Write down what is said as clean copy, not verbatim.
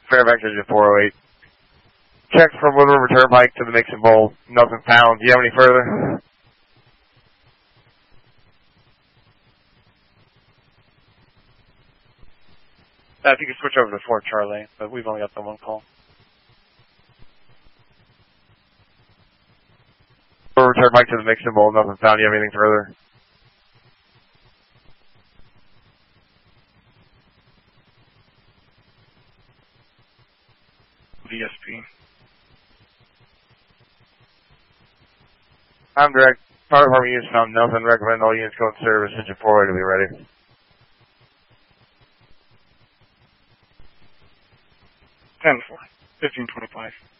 Fairfax engine 408. Check from Wood River Turnpike to the Mixon Bowl. Nothing found. Do you have any further? If you could switch over to Fort Charlie, but we've only got the one call. Wood River Turnpike to the Mixon Bowl. Nothing found. Do you have anything further? VSP. I'm direct. Fire department units found nothing. Recommend all units go in service. Engine 408 to be ready. 10-4. 1525.